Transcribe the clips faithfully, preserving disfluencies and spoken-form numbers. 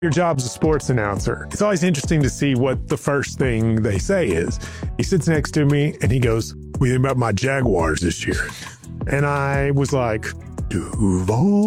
Your job as a sports announcer. It's always interesting to see what the first thing they say is. He sits next to me and he goes, "What do you think about my Jaguars this year?" And I was like, Duval.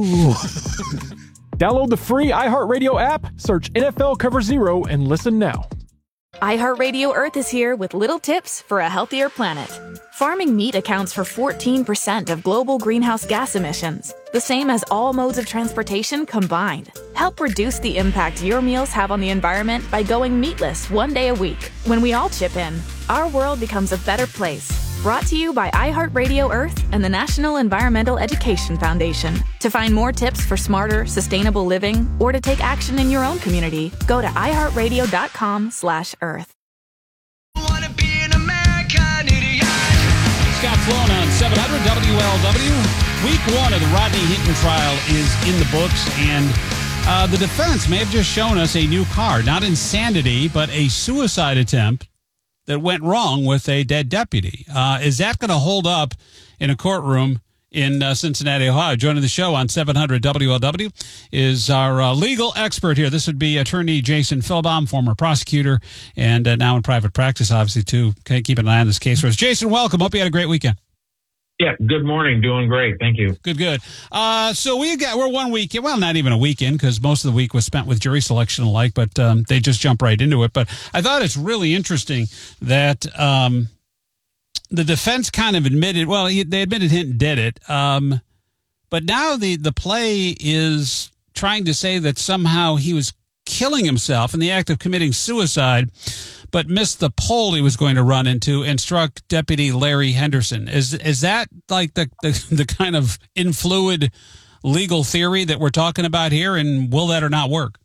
Download the free iHeartRadio app, search N F L Cover Zero, and listen now. iHeartRadio Earth is here with little tips for a healthier planet. Farming meat accounts for fourteen percent of global greenhouse gas emissions, the same as all modes of transportation combined. Help reduce the impact your meals have on the environment by going meatless one day a week. When we all chip in, our world becomes a better place. Brought to you by iHeartRadio Earth and the National Environmental Education Foundation. To find more tips for smarter, sustainable living, or to take action in your own community, go to iHeartRadio.com slash Earth. Wanna be an American idiot. Scott Sloan on seven hundred W L W. Week one of the Rodney Hinton trial is in the books, and uh, the defense may have just shown us a new card. Not insanity, but a suicide attempt that went wrong with a dead deputy. Uh, is that going to hold up in a courtroom in uh, Cincinnati, Ohio? Joining the show on seven hundred W L W is our uh, legal expert here. This would be attorney Jason Philbaum, former prosecutor, and uh, now in private practice, obviously, too. Okay, keep an eye on this case for us. Jason, welcome. Hope you had a great weekend. Yeah, good morning. Doing great. Thank you. Good, good. Uh, so we got, we're one week, well, not even a weekend, because most of the week was spent with jury selection alike, but um, they just jump right into it. But I thought it's really interesting that um, the defense kind of admitted, well, he, they admitted Hinton did it, um, but now the, the play is trying to say that somehow he was killing himself in the act of committing suicide, but missed the pole he was going to run into and struck Deputy Larry Henderson. Is is that like the, the, the kind of influid legal theory that we're talking about here, and will that or not work?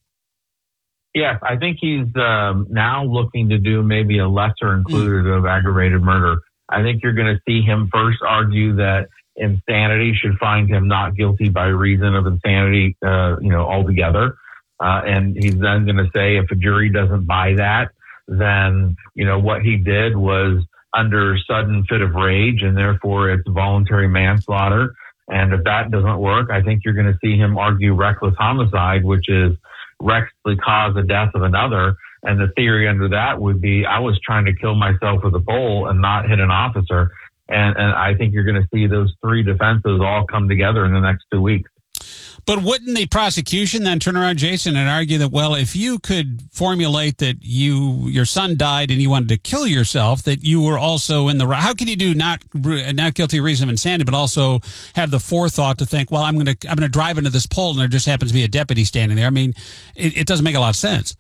Yes, I think he's um, now looking to do maybe a lesser included mm. of aggravated murder. I think you're going to see him first argue that insanity should find him not guilty by reason of insanity, uh, you know, altogether. Uh, and he's then going to say if a jury doesn't buy that, then, you know, what he did was under sudden fit of rage, and therefore it's voluntary manslaughter. And if that doesn't work, I think you're going to see him argue reckless homicide, which is recklessly cause the death of another. And the theory under that would be I was trying to kill myself with a pole and not hit an officer. And, and I think you're going to see those three defenses all come together in the next two weeks. But wouldn't the prosecution then turn around, Jason, and argue that, well, if you could formulate that you your son died and you wanted to kill yourself, that you were also in the right? How can you do not not guilty of reason of insanity, but also have the forethought to think, well, I'm going to I'm going to drive into this pole and there just happens to be a deputy standing there? I mean, it, it doesn't make a lot of sense.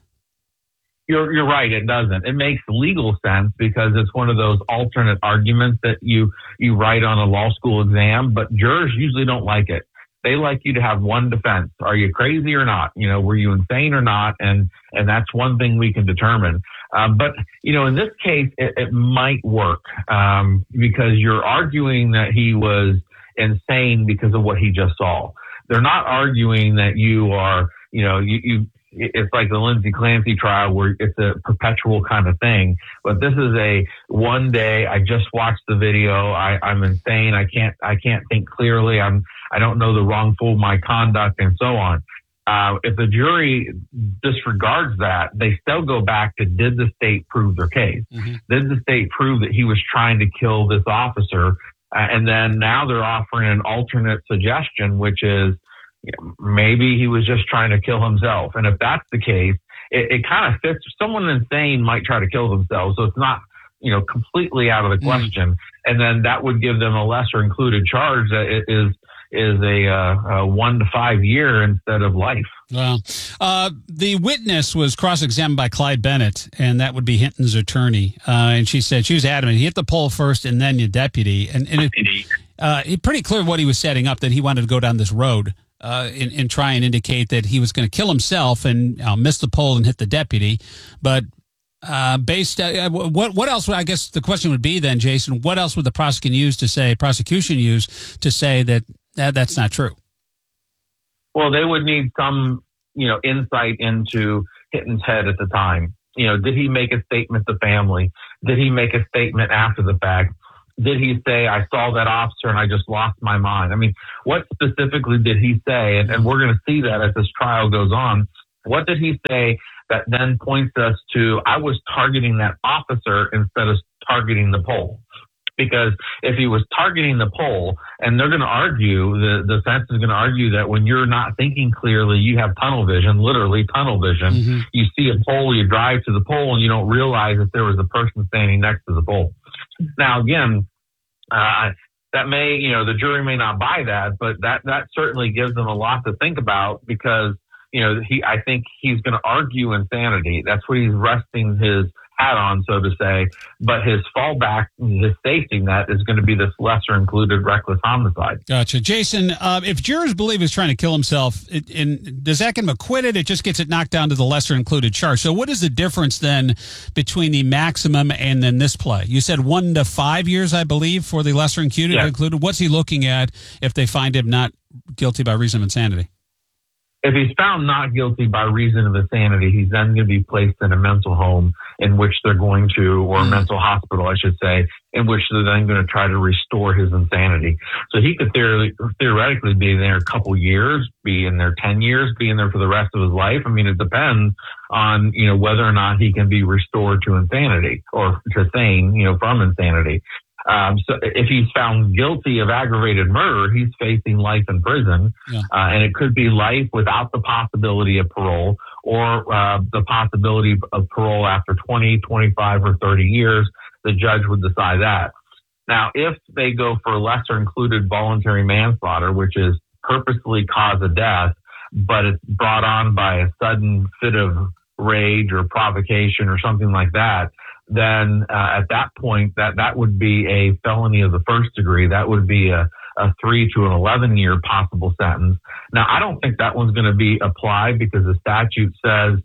You're you're right. It doesn't. It makes legal sense because it's one of those alternate arguments that you you write on a law school exam, but jurors usually don't like it. They like you to have one defense. Are you crazy or not? You know, were you insane or not? And, and that's one thing we can determine. Um, but, you know, in this case, it, it might work, um, because you're arguing that he was insane because of what he just saw. They're not arguing that you are, you know, you, you, it's like the Lindsay Clancy trial where it's a perpetual kind of thing. But this is a one day, I just watched the video. I, I'm insane. I can't, I can't think clearly. I'm, I don't know the wrongful my conduct and so on. Uh, if the jury disregards that, they still go back to, did the state prove their case? Mm-hmm. Did the state prove that he was trying to kill this officer? Uh, and then now they're offering an alternate suggestion, which is, you know, maybe he was just trying to kill himself. And if that's the case, it, it kind of fits. Someone insane might try to kill themselves. So it's not, you know, completely out of the question. Mm. And then that would give them a lesser included charge that it is, is a, uh, a one to five year instead of life. Well, uh, the witness was cross-examined by Clyde Bennett, and that would be Hinton's attorney. Uh, and she said she was adamant. He hit the pole first and then your deputy. And, and it, uh, it pretty clear what he was setting up, that he wanted to go down this road. Uh, and, and try and indicate that he was going to kill himself and uh, miss the pole and hit the deputy. But uh, based, uh, what what else? I guess the question would be then, Jason, what else would the prosecution use to say, prosecution use to say that, that that's not true? Well, they would need some, you know, insight into Hinton's head at the time. You know, did he make a statement to family? Did he make a statement after the fact? Did he say, I saw that officer and I just lost my mind? I mean, what specifically did he say? And, and we're going to see that as this trial goes on. What did he say that then points us to, I was targeting that officer instead of targeting the pole? Because if he was targeting the pole, and they're going to argue, the, the defense is going to argue that when you're not thinking clearly, you have tunnel vision, literally tunnel vision. Mm-hmm. You see a pole, you drive to the pole, and you don't realize that there was a person standing next to the pole. Now, again, uh, that may, you know, the jury may not buy that, but that, that certainly gives them a lot to think about because, you know, he, I think he's going to argue insanity. That's what he's resting his hat on, so to say, but his fallback, his safety net is going to be this lesser included reckless homicide. Gotcha. Jason, uh, if jurors believe he's trying to kill himself, it, and does that get him acquitted? It just gets it knocked down to the lesser included charge. So what is the difference then between the maximum and then this play? You said one to five years, I believe, for the lesser included. Yes. included. What's he looking at if they find him not guilty by reason of insanity? If he's found not guilty by reason of insanity, he's then going to be placed in a mental home in which they're going to, or a mental hospital, I should say, in which they're then going to try to restore his insanity. So he could theoretically, theoretically be in there a couple years, be in there ten years, be in there for the rest of his life. I mean, it depends on, you know, whether or not he can be restored to insanity or to sane, you know, from insanity. Um, so if he's found guilty of aggravated murder, he's facing life in prison. Yeah. Uh, and it could be life without the possibility of parole or uh, the possibility of parole after twenty, twenty-five, or thirty years. The judge would decide that. Now, if they go for lesser included voluntary manslaughter, which is purposely cause of death, but it's brought on by a sudden fit of rage or provocation or something like that, then uh, at that point, that, that would be a felony of the first degree. That would be a, a three to an eleven year possible sentence. Now, I don't think that one's going to be applied because the statute says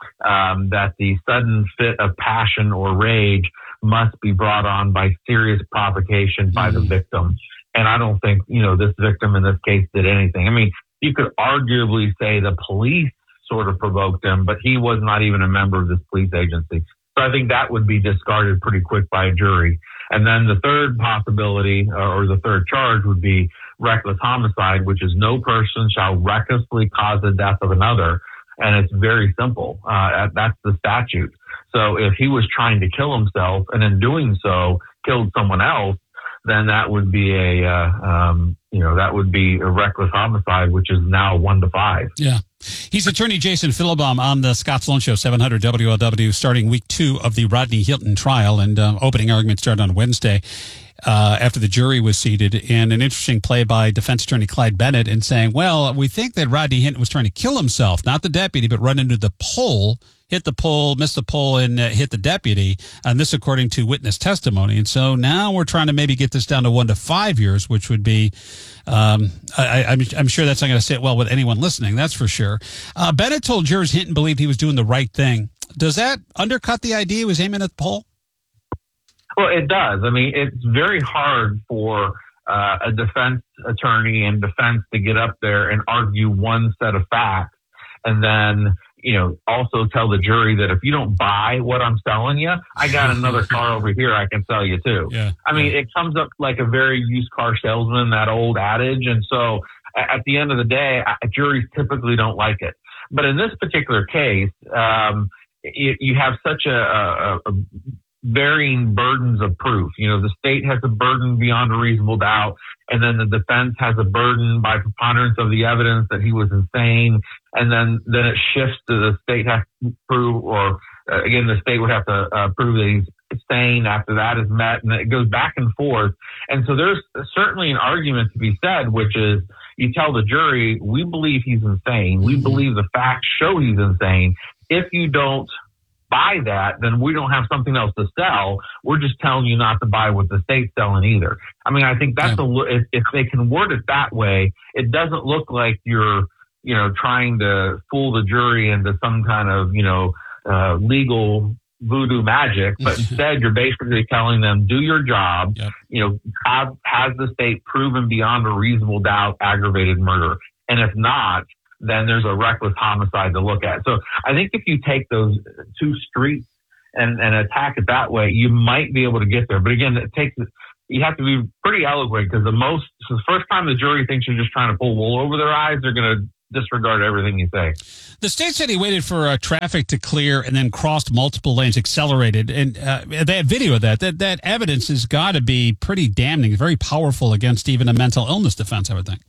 um, that the sudden fit of passion or rage must be brought on by serious provocation by mm. the victim. And I don't think, you know, this victim in this case did anything. I mean, you could arguably say the police sort of provoked him, but he was not even a member of this police agency. So I think that would be discarded pretty quick by a jury. And then the third possibility or the third charge would be reckless homicide, which is no person shall recklessly cause the death of another. And it's very simple. Uh, that's the statute. So if he was trying to kill himself and in doing so killed someone else, then that would be a, uh, um, you know, that would be a reckless homicide, which is now one to five. Yeah. He's attorney Jason Fiddlebaum on the Scott Sloan Show, seven hundred W L W, starting week two of the Rodney Hilton trial. And uh, opening argument started on Wednesday uh, after the jury was seated. And an interesting play by defense attorney Clyde Bennett in saying, well, we think that Rodney Hinton was trying to kill himself, not the deputy, but run into the pole, hit the pole, missed the pole, and uh, hit the deputy. And this according to witness testimony. And so now we're trying to maybe get this down to one to five years, which would be, um, I, I'm, I'm sure that's not going to sit well with anyone listening. That's for sure. Uh, Bennett told jurors Hinton believed he was doing the right thing. Does that undercut the idea he was aiming at the pole? Well, it does. I mean, it's very hard for uh, a defense attorney and defense to get up there and argue one set of facts and then, you know, also tell the jury that if you don't buy what I'm selling you, I got another car over here I can sell you too. Yeah. I mean, it comes up like a very used car salesman, that old adage. And so at the end of the day, juries typically don't like it. But in this particular case, um, you, you have such a, a, a varying burdens of proof. You know, the state has a burden beyond a reasonable doubt, and then the defense has a burden by preponderance of the evidence that he was insane, and then then it shifts to the state has to prove, or uh, again, the state would have to uh, prove that he's sane after that is met, and it goes back and forth. And so there's certainly an argument to be said, which is you tell the jury, we believe he's insane. We believe the facts show he's insane. If you don't buy that, then we don't have something else to sell. We're just telling you not to buy what the state's selling either. I mean, I think that's yeah. a, if, if they can word it that way, it doesn't look like you're, you know, trying to fool the jury into some kind of, you know, uh, legal voodoo magic, but instead you're basically telling them, do your job. Yep. You know, have, has the state proven beyond a reasonable doubt aggravated murder? And if not, then there's a reckless homicide to look at. So I think if you take those two streets and, and attack it that way, you might be able to get there. But again, it takes, you have to be pretty eloquent, because the most, so the first time the jury thinks you're just trying to pull wool over their eyes, they're going to disregard everything you say. The state said he waited for uh, traffic to clear and then crossed multiple lanes, accelerated, and uh, they had video of that. That that evidence has got to be pretty damning, very powerful against even a mental illness defense, I would think.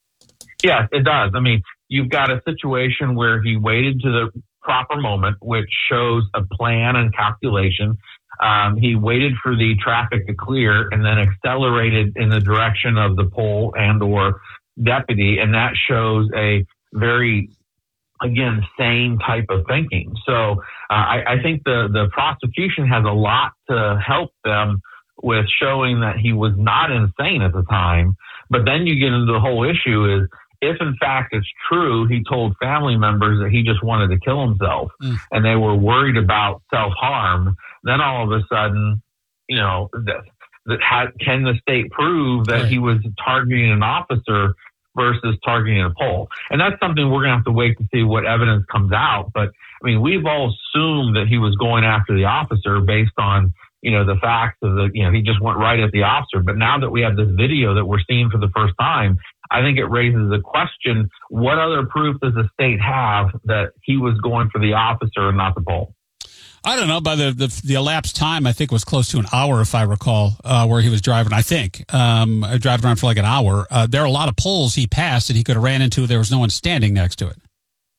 Yes, it does. I mean, you've got a situation where he waited to the proper moment, which shows a plan and calculation. Um, he waited for the traffic to clear and then accelerated in the direction of the pole and or deputy, and that shows a very, again, sane type of thinking. So uh, I, I think the, the prosecution has a lot to help them with showing that he was not insane at the time. But then you get into the whole issue is, if in fact it's true, he told family members that he just wanted to kill himself mm. and they were worried about self-harm, then all of a sudden, you know, that, that ha- can the state prove that right. he was targeting an officer versus targeting a pole? And that's something we're going to have to wait to see what evidence comes out. But I mean, we've all assumed that he was going after the officer based on, you know, the facts of the, you know, he just went right at the officer. But now that we have this video that we're seeing for the first time, I think it raises the question, what other proof does the state have that he was going for the officer and not the pole? I don't know. By the, the the elapsed time, I think it was close to an hour, if I recall, uh, where he was driving. I think um, driving around for like an hour. Uh, there are a lot of poles he passed that he could have ran into. There was no one standing next to it.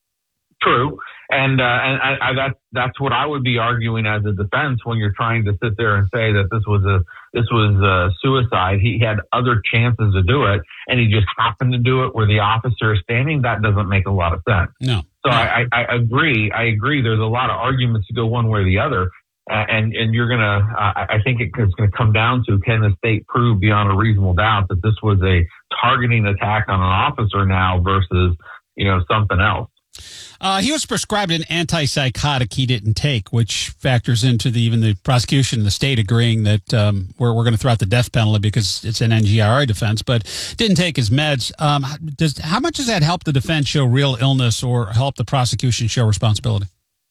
True, and uh, and I, I, that's that's what I would be arguing as a defense when you're trying to sit there and say that this was a this was a suicide. He had other chances to do it, and he just happened to do it where the officer is standing. That doesn't make a lot of sense. No. So I, I, I agree. I agree. There's a lot of arguments to go one way or the other. Uh, and, and you're going to, uh, I think it's going to come down to, can the state prove beyond a reasonable doubt that this was a targeting attack on an officer now versus, you know, something else? Uh, he was prescribed an antipsychotic he didn't take, which factors into the, even the prosecution and the state agreeing that um, we're, we're going to throw out the death penalty because it's an N G R I defense, but didn't take his meds. Um, does how much does that help the defense show real illness or help the prosecution show responsibility?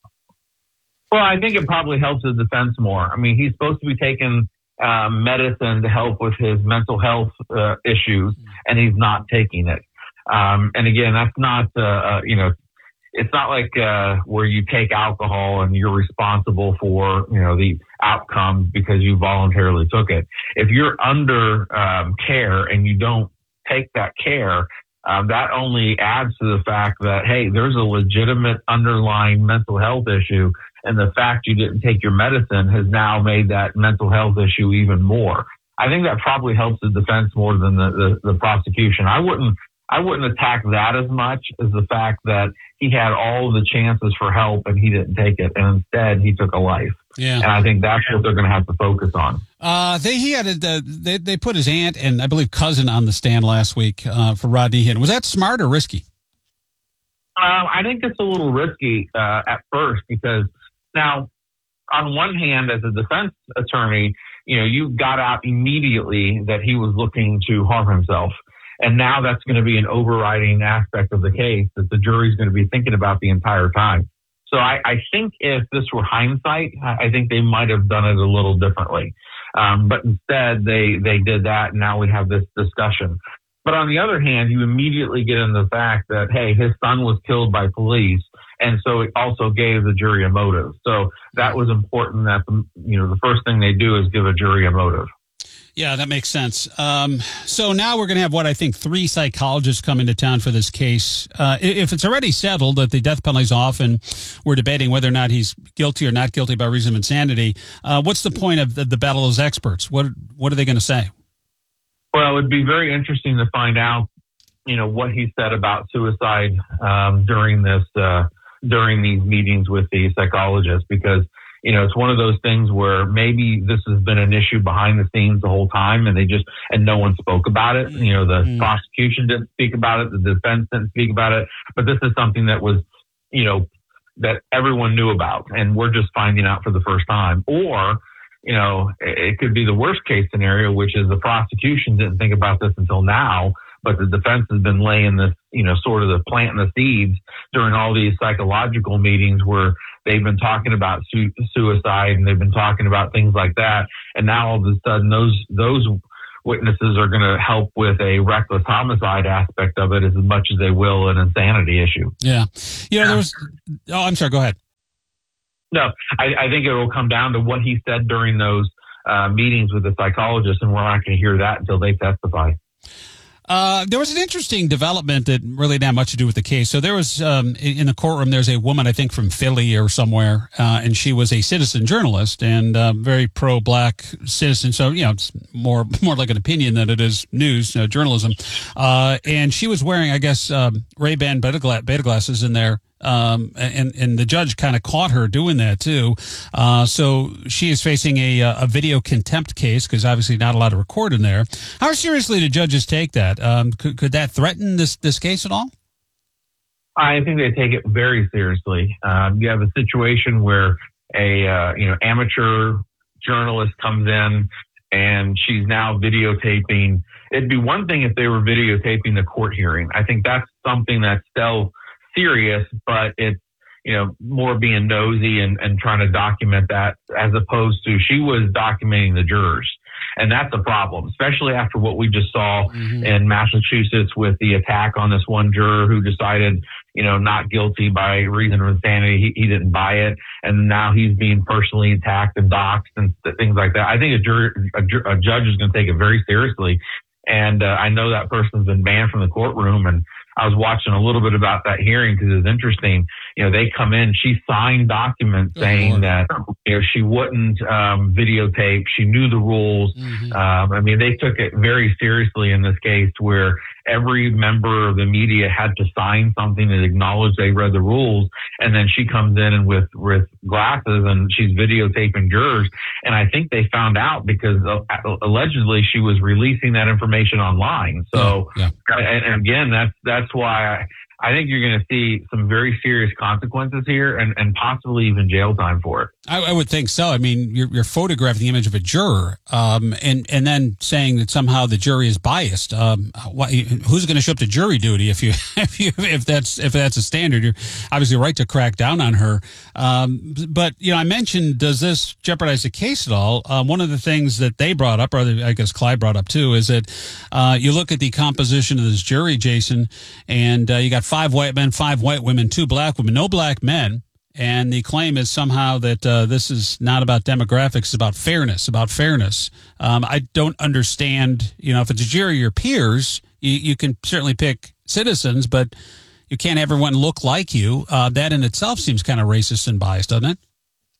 Well, I think it probably helps the defense more. I mean, he's supposed to be taking um, medicine to help with his mental health uh, issues, and he's not taking it. Um, and again, that's not, uh, uh, you know, it's not like uh, where you take alcohol and you're responsible for, you know, the outcome because you voluntarily took it. If you're under um, care and you don't take that care, um, that only adds to the fact that, hey, there's a legitimate underlying mental health issue. And the fact you didn't take your medicine has now made that mental health issue even more. I think that probably helps the defense more than the, the, the prosecution. I wouldn't I wouldn't attack that as much as the fact that he had all the chances for help and he didn't take it. And instead, he took a life. Yeah. And I think that's what they're going to have to focus on. Uh, they, he had a, uh, they, they put his aunt and I believe cousin on the stand last week uh, for Rodney Hinton. Was that smart or risky? Um, I think it's a little risky uh, at first because now, on one hand, as a defense attorney, you know, you got out immediately that he was looking to harm himself. And now that's going to be an overriding aspect of the case that the jury's going to be thinking about the entire time. So I, I think if this were hindsight, I think they might have done it a little differently. Um, but instead, they, they did that, and now we have this discussion. But on the other hand, you immediately get into the fact that, hey, his son was killed by police, and so it also gave the jury a motive. So that was important that, the, you know, the first thing they do is give a jury a motive. Yeah, that makes sense. Um, so now we're going to have, what I think, three psychologists come into town for this case. Uh, if it's already settled that the death penalty's off and we're debating whether or not he's guilty or not guilty by reason of insanity, uh, what's the point of the, the battle of those experts? What What are they going to say? Well, it'd be very interesting to find out, you know, what he said about suicide um, during this uh, during these meetings with the psychologists, because you know, it's one of those things where maybe this has been an issue behind the scenes the whole time and they just, and no one spoke about it. You know, the mm. prosecution didn't speak about it. The defense didn't speak about it. But this is something that was, you know, that everyone knew about and we're just finding out for the first time. Or, you know, it could be the worst case scenario, which is the prosecution didn't think about this until now, but the defense has been laying this, you know, sort of the planting the seeds during all these psychological meetings where they've been talking about su- suicide and they've been talking about things like that. And now all of a sudden those, those witnesses are going to help with a reckless homicide aspect of it as much as they will an insanity issue. Yeah. You know, there was, oh, I'm sorry, go ahead. No, I, I think it will come down to what he said during those uh, meetings with the psychologist, and we're not going to hear that until they testify. Uh, there was an interesting development that really didn't have much to do with the case. So there was, um, in the courtroom, there's a woman, I think from Philly or somewhere, uh, and she was a citizen journalist and uh, very pro-black citizen. So, you know, it's more more like an opinion than it is news, uh, journalism. Uh, and she was wearing, I guess, um, Ray-Ban beta, gla- beta glasses in there. Um, and, and the judge kind of caught her doing that too. Uh, so she is facing a, a video contempt case because obviously not allowed to record in there. How seriously do judges take that? Um, could, could that threaten this, this case at all? I think they take it very seriously. Um, you have a situation where a, uh, you know, amateur journalist comes in and she's now videotaping. It'd be one thing if they were videotaping the court hearing. I think that's something that's still serious, but it's, you know, more being nosy and, and trying to document that as opposed to she was documenting the jurors. And that's a problem, especially after what we just saw mm-hmm. in Massachusetts with the attack on this one juror who decided, you know, not guilty by reason of insanity. He, he didn't buy it. And now he's being personally attacked and doxxed and things like that. I think a, jur- a, ju- a judge is going to take it very seriously. And uh, I know that person's been banned from the courtroom, and I was watching a little bit about that hearing because it's interesting. You know, they come in, she signed documents oh, saying Lord. that, you know, she wouldn't um, videotape. She knew the rules. Mm-hmm. Um, I mean, they took it very seriously in this case where every member of the media had to sign something that acknowledged they read the rules. And then she comes in and with, with glasses and she's videotaping jurors. And I think they found out because uh, allegedly she was releasing that information online. So, yeah, yeah. And, and again, that's, that's why I, I think you're going to see some very serious consequences here and, and possibly even jail time for it. I, I would think so. I mean, you're, you're photographing the image of a juror um, and, and then saying that somehow the jury is biased. Um, what, who's going to show up to jury duty if you if you if that's if that's a standard? You're obviously right to crack down on her. Um, but, you know, I mentioned, does this jeopardize the case at all? Um, one of the things that they brought up, or I guess Clyde brought up too, is that uh, you look at the composition of this jury, Jason, and uh, you got five white men, five white women, two black women, no black men. And the claim is somehow that uh, this is not about demographics, it's about fairness, about fairness. Um, I don't understand, you know, if it's a jury of your peers, you, you can certainly pick citizens, but you can't have everyone look like you. Uh, that in itself seems kind of racist and biased, doesn't it?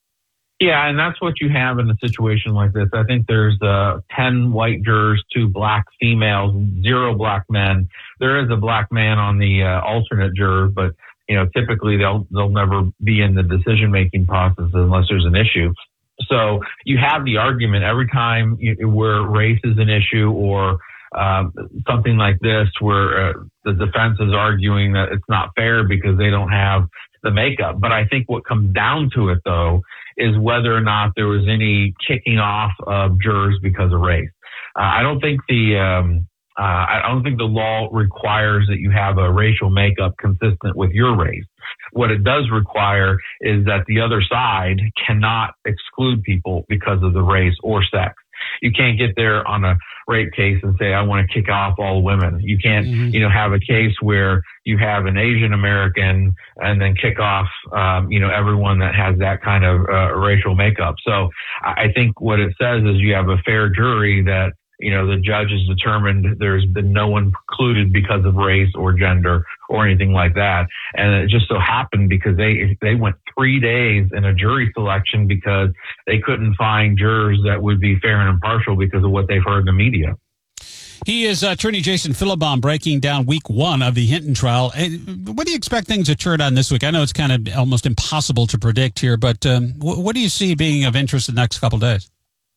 Yeah, and that's what you have in a situation like this. I think there's uh, ten white jurors, two black females, zero black men. There is a black man on the uh, alternate juror, but you know, typically they'll they'll never be in the decision making process unless there's an issue. So you have the argument every time you, where race is an issue or um, something like this, where uh, the defense is arguing that it's not fair because they don't have the makeup. But I think what comes down to it, though, is whether or not there was any kicking off of jurors because of race. Uh, I don't think the um, uh, I don't think the law requires that you have a racial makeup consistent with your race. What it does require is that the other side cannot exclude people because of the race or sex. You can't get there on a rape case and say, I want to kick off all women. You can't, mm-hmm. you know, have a case where you have an Asian American and then kick off, um, you know, everyone that has that kind of uh, racial makeup. So I think what it says is you have a fair jury that, you know, the judge has determined there's been no one precluded because of race or gender or anything like that. And it just so happened because they they went three days in a jury selection because they couldn't find jurors that would be fair and impartial because of what they've heard in the media. He is uh, Attorney Jason Philibom breaking down week one of the Hinton trial. What do you expect things to turn on this week? I know it's kind of almost impossible to predict here, but um, what, what do you see being of interest in the next couple of days?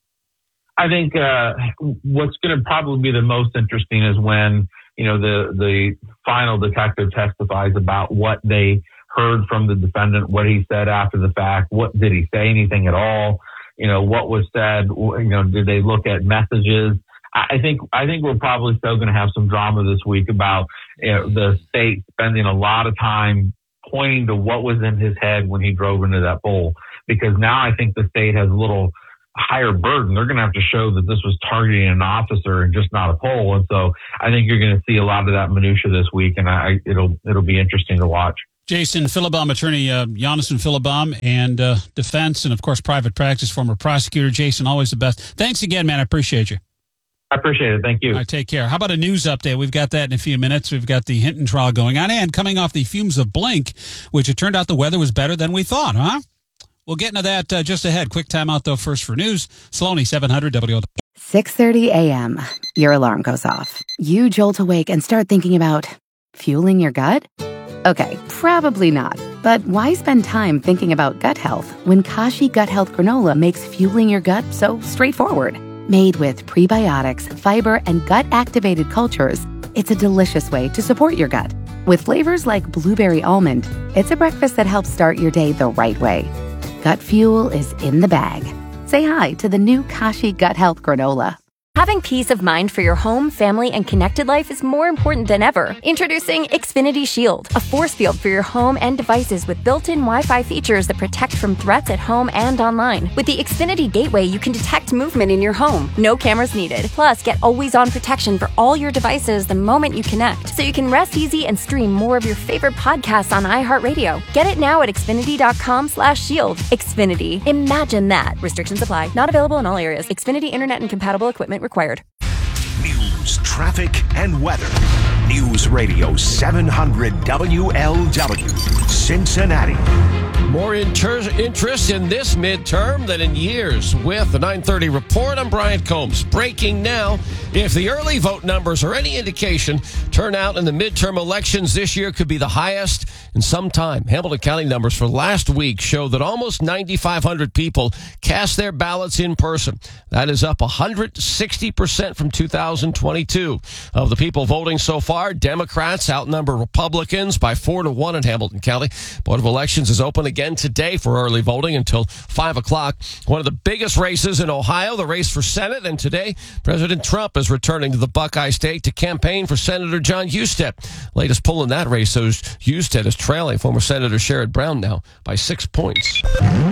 I think uh, what's going to probably be the most interesting is when, you know, the, the final detective testifies about what they heard from the defendant, what he said after the fact, what did he say anything at all? You know, what was said, you know, did they look at messages? I think, I think we're probably still going to have some drama this week about, you know, the state spending a lot of time pointing to what was in his head when he drove into that bowl, because now I think the state has a little higher burden. They're going to have to show that this was targeting an officer and just not a poll. And so I think you're going to see a lot of that minutia this week, and I, it'll it'll be interesting to watch. Jason Philibom, attorney uh, Jonathan Philibom, and uh, defense, and of course private practice, former prosecutor. Jason, always the best. Thanks again, man. I appreciate you. I appreciate it. Thank you. All right, take care. How about a news update? We've got that in a few minutes. We've got the Hinton trial going on, and coming off the fumes of Blink, which it turned out the weather was better than we thought, huh? We'll get into that uh, just ahead. Quick timeout, though, first for news. Saloni, seven hundred W L W. six thirty a.m. Your alarm goes off. You jolt awake and start thinking about fueling your gut? Okay, probably not. But why spend time thinking about gut health when Kashi Gut Health Granola makes fueling your gut so straightforward? Made with prebiotics, fiber, and gut-activated cultures, it's a delicious way to support your gut. With flavors like blueberry almond, it's a breakfast that helps start your day the right way. Gut fuel is in the bag. Say hi to the new Kashi Gut Health Granola. Having peace of mind for your home, family, and connected life is more important than ever. Introducing Xfinity Shield, a force field for your home and devices with built-in Wi-Fi features that protect from threats at home and online. With the Xfinity Gateway, you can detect movement in your home. No cameras needed. Plus, get always-on protection for all your devices the moment you connect, so you can rest easy and stream more of your favorite podcasts on iHeartRadio. Get it now at Xfinity.com slash shield. Xfinity. Imagine that. Restrictions apply. Not available in all areas. Xfinity Internet and compatible equipment required. News, traffic, and weather. News Radio seven hundred W L W, Cincinnati. More inter- interest in this midterm than in years. With the nine thirty report, I'm Brian Combs. Breaking now. If the early vote numbers are any indication, turnout in the midterm elections this year could be the highest in some time. Hamilton County numbers for last week show that almost nine thousand five hundred people cast their ballots in person. That is up one hundred sixty percent from two thousand twenty-two. Of the people voting so far, Democrats outnumber Republicans by four to one in Hamilton County. Board of Elections is open again today for early voting until five o'clock. One of the biggest races in Ohio, the race for Senate, and today President Trump is returning to the Buckeye State to campaign for Senator John Husted. Latest poll in that race shows Husted is trailing former Senator Sherrod Brown now by six points.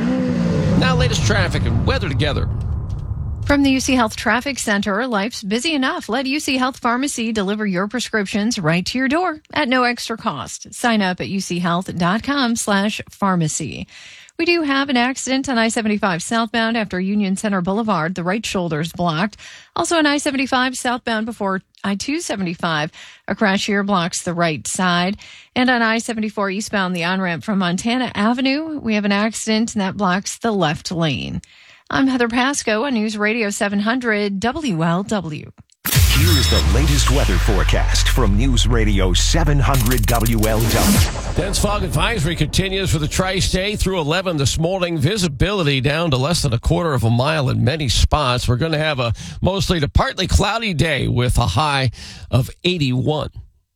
Now, latest traffic and weather together. From the U C Health Traffic Center, life's busy enough. Let U C Health Pharmacy deliver your prescriptions right to your door at no extra cost. Sign up at uchealth.com slash pharmacy. We do have an accident on I seventy-five southbound after Union Center Boulevard. The right shoulder is blocked. Also on I seventy-five southbound before I two seventy-five, a crash here blocks the right side. And on I seventy-four eastbound, the on-ramp from Montana Avenue, we have an accident and that blocks the left lane. I'm Heather Pasco on News Radio seven hundred W L W. Here is the latest weather forecast from News Radio seven hundred W L W. Dense fog advisory continues for the tri-state through eleven this morning. Visibility down to less than a quarter of a mile in many spots. We're going to have a mostly to partly cloudy day with a high of eighty-one.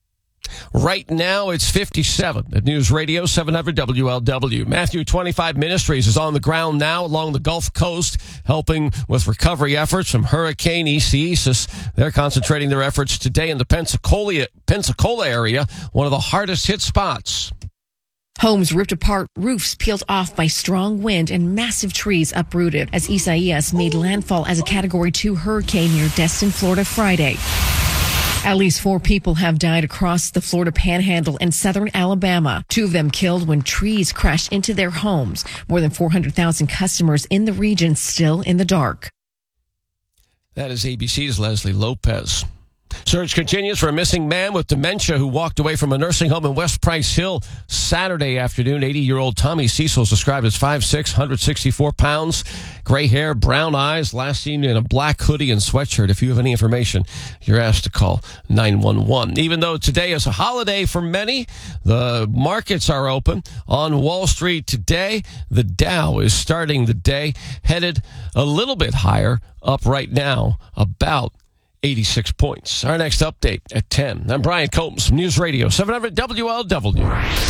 Right now, it's fifty-seven at News Radio seven hundred W L W. Matthew twenty-five Ministries is on the ground now along the Gulf Coast, helping with recovery efforts from Hurricane Isaias. They're concentrating their efforts today in the Pensacola, Pensacola area, one of the hardest hit spots. Homes ripped apart, roofs peeled off by strong wind, and massive trees uprooted as Isaias made landfall as a Category two hurricane near Destin, Florida, Friday. At least four people have died across the Florida Panhandle and southern Alabama. Two of them killed when trees crashed into their homes. More than four hundred thousand customers in the region still in the dark. That is A B C's Leslie Lopez. Search continues for a missing man with dementia who walked away from a nursing home in West Price Hill Saturday afternoon. eighty-year-old Tommy Cecil is described as five foot six, one hundred sixty-four pounds, gray hair, brown eyes, last seen in a black hoodie and sweatshirt. If you have any information, you're asked to call nine one one. Even though today is a holiday for many, the markets are open. On Wall Street today, the Dow is starting the day headed a little bit higher, up right now about eighty-six points. Our next update at ten. I'm Brian Combs from News Radio seven hundred W L W.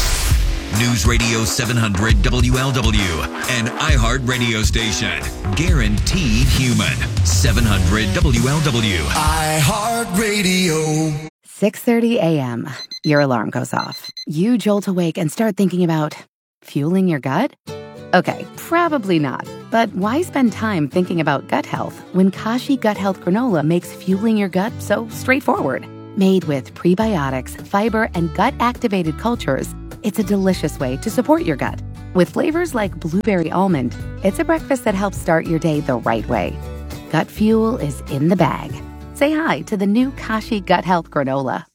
News Radio seven hundred W L W, an iHeart radio station. Guaranteed human. seven hundred W L W. iHeart Radio. six thirty a.m. Your alarm goes off. You jolt awake and start thinking about fueling your gut? Okay, probably not. But why spend time thinking about gut health when Kashi Gut Health Granola makes fueling your gut so straightforward? Made with prebiotics, fiber, and gut-activated cultures, it's a delicious way to support your gut. With flavors like blueberry almond, it's a breakfast that helps start your day the right way. Gut fuel is in the bag. Say hi to the new Kashi Gut Health Granola.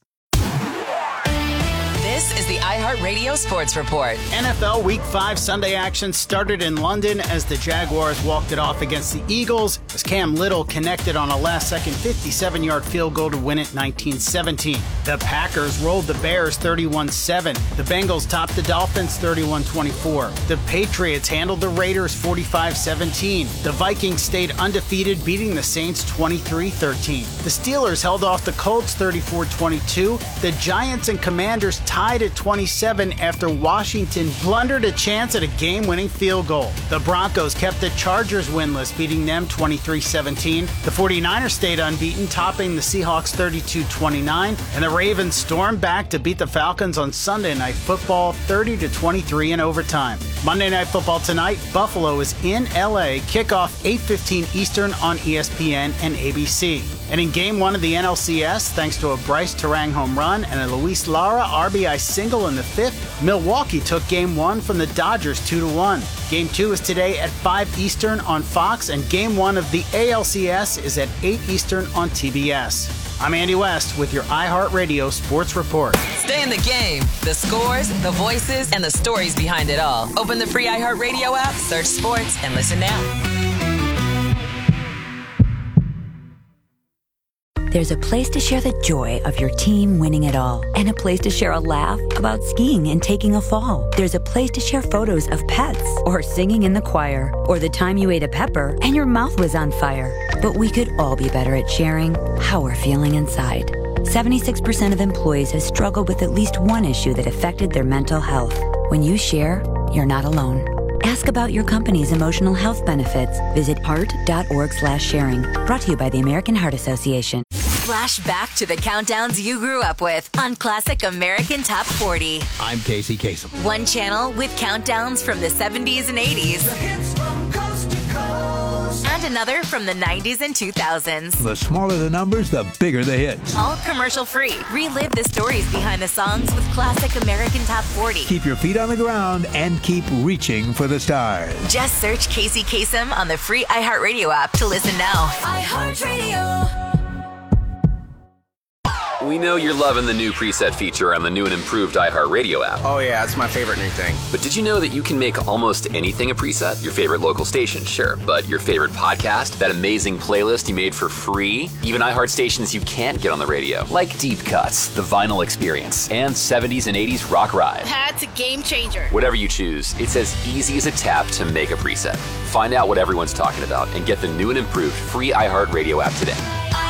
This is the iHeartRadio Sports Report. N F L Week five Sunday action started in London as the Jaguars walked it off against the Eagles as Cam Little connected on a last-second fifty-seven-yard field goal to win it nineteen seventeen. The Packers rolled the Bears thirty-one seven. The Bengals topped the Dolphins thirty-one twenty-four. The Patriots handled the Raiders forty-five seventeen. The Vikings stayed undefeated, beating the Saints twenty-three thirteen. The Steelers held off the Colts thirty-four twenty-two. The Giants and Commanders tied at twenty-seven after Washington blundered a chance at a game-winning field goal. The Broncos kept the Chargers winless, beating them twenty-three seventeen. The 49ers stayed unbeaten, topping the Seahawks thirty-two twenty-nine. And the Ravens stormed back to beat the Falcons on Sunday Night Football thirty to twenty-three in overtime. Monday Night Football tonight, Buffalo is in L A. Kickoff eight fifteen Eastern on E S P N and A B C. And in Game one of the N L C S, thanks to a Bryce Terang home run and a Luis Lara R B I single in the fifth, Milwaukee took Game one from the Dodgers two to one. Game two is today at five Eastern on Fox, and Game one of the A L C S is at eight Eastern on T B S. I'm Andy West with your iHeartRadio Sports Report. Stay in the game. The scores, the voices, and the stories behind it all. Open the free iHeartRadio app, search sports, and listen now. There's a place to share the joy of your team winning it all, and a place to share a laugh about skiing and taking a fall. There's a place to share photos of pets, or singing in the choir, or the time you ate a pepper and your mouth was on fire. But we could all be better at sharing how we're feeling inside. seventy-six percent of employees have struggled with at least one issue that affected their mental health. When you share, you're not alone. Ask about your company's emotional health benefits. Visit heart.org slash sharing. Brought to you by the American Heart Association. Flash back to the countdowns you grew up with on Classic American Top forty. I'm Casey Kasem. One channel with countdowns from the seventies and eighties. The hits from coast to coast. And another from the nineties and two thousands. The smaller the numbers, the bigger the hits. All commercial free. Relive the stories behind the songs with Classic American Top forty. Keep your feet on the ground and keep reaching for the stars. Just search Casey Kasem on the free iHeartRadio app to listen now. iHeartRadio. We know you're loving the new preset feature on the new and improved iHeartRadio app. Oh yeah, it's my favorite new thing. But did you know that you can make almost anything a preset? Your favorite local station, sure, but your favorite podcast, that amazing playlist you made for free, even iHeart stations you can't get on the radio, like Deep Cuts, The Vinyl Experience, and seventies and eighties Rock Ride. That's a game changer. Whatever you choose, it's as easy as a tap to make a preset. Find out what everyone's talking about and get the new and improved free iHeartRadio app today.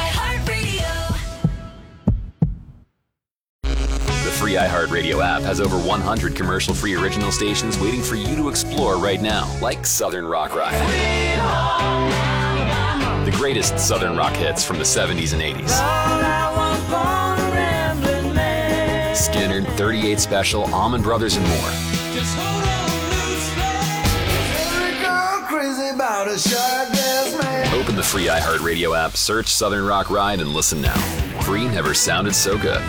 The free iHeartRadio app has over one hundred commercial-free original stations waiting for you to explore right now, like Southern Rock Ride. The greatest Southern rock hits from the seventies and eighties. Skinner, thirty-eight Special, Allman Brothers, and more. Just hold on loosely. Go crazy about a shark man. Open the free iHeartRadio app, search Southern Rock Ride, and listen now. Free never sounded so good.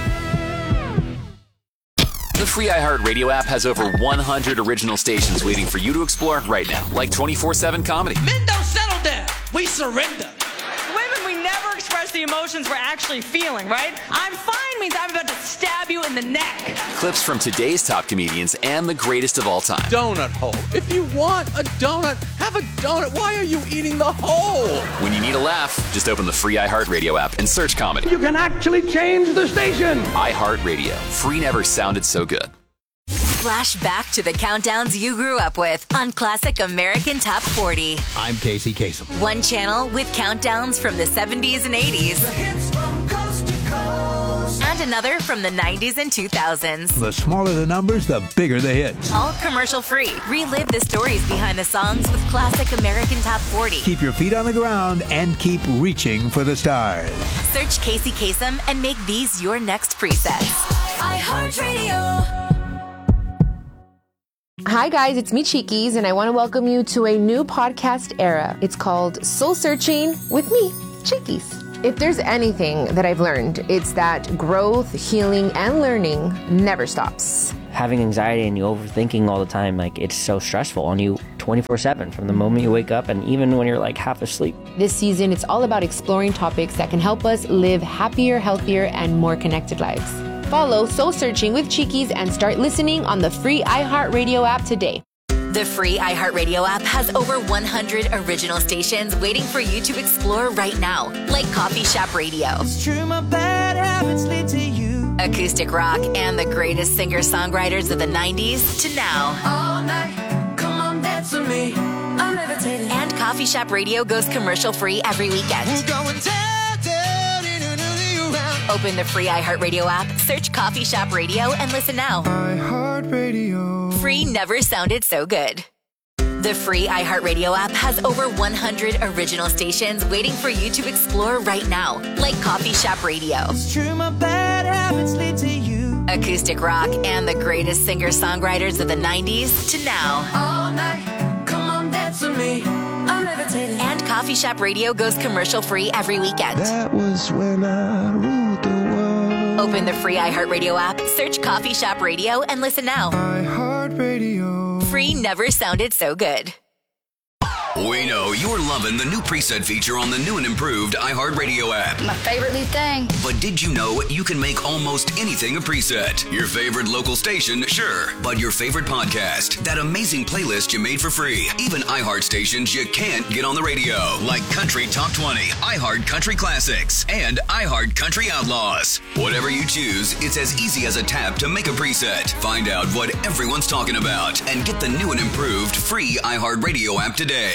The free iHeartRadio app has over one hundred original stations waiting for you to explore right now, like twenty-four seven comedy. Men don't settle down. We surrender. Women, we never express the emotions we're actually feeling, right? I'm fine means I'm about to stab you in the neck. Clips from today's top comedians and the greatest of all time. Donut hole. If you want a donut, have a donut. Why are you eating the hole? When you need a laugh, just open the free iHeartRadio app and search comedy. You can actually change the station. iHeartRadio. Free never sounded so good. Flash back to the countdowns you grew up with on Classic American Top forty. I'm Casey Kasem. One channel with countdowns from the seventies and eighties. The hits from coast to coast. And another from the nineties and two thousands. The smaller the numbers, the bigger the hits. All commercial free. Relive the stories behind the songs with Classic American Top forty. Keep your feet on the ground and keep reaching for the stars. Search Casey Kasem and make these your next presets. iHeartRadio. Hi guys, it's me Cheekies, and I want to welcome you to a new podcast era. It's called Soul Searching with me, Cheekies. If there's anything that I've learned, it's that growth, healing, and learning never stops. Having anxiety and you overthinking all the time, like it's so stressful on you twenty-four seven from the moment you wake up and even when you're like half asleep. This season, it's all about exploring topics that can help us live happier, healthier, and more connected lives. Follow Soul Searching with Cheekies and start listening on the free iHeartRadio app today. The free iHeartRadio app has over one hundred original stations waiting for you to explore right now, like Coffee Shop Radio, It's true, my bad habits lead to you. acoustic rock, and the greatest singer-songwriters of the nineties to now. All night, come on, dance with me. I'm levitating. And Coffee Shop Radio goes commercial-free every weekend. We're going down, down, in another round. Open the free iHeartRadio app, search Coffee Shop Radio, and listen now. iHeartRadio. Free never sounded so good. The free iHeartRadio app has over one hundred original stations waiting for you to explore right now, like Coffee Shop Radio, It's true, my bad habits lead to you. acoustic rock, and the greatest singer-songwriters of the nineties to now. All night, come on, dance with me. I'm levitating. And Coffee Shop Radio goes commercial-free every weekend. That was when I ruled the world. Open the free iHeartRadio app, search Coffee Shop Radio, and listen now. iHeartRadio. Free never sounded so good. We know you're loving the new preset feature on the new and improved iHeartRadio app. My favorite new thing. But did you know you can make almost anything a preset? Your favorite local station, sure. But your favorite podcast, that amazing playlist you made for free. Even iHeart stations you can't get on the radio, like Country Top twenty, iHeart Country Classics, and iHeart Country Outlaws. Whatever you choose, it's as easy as a tap to make a preset. Find out what everyone's talking about and get the new and improved free iHeartRadio app today.